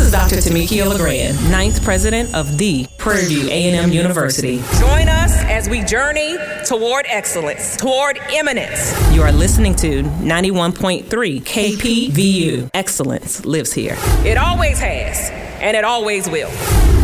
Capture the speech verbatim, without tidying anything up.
is Doctor Tamika LeGrand, ninth president of the Prairie View A and M University. Join us as we journey toward excellence, toward eminence. You are listening to ninety-one point three K P V U. Excellence lives here. It always has, and it always will.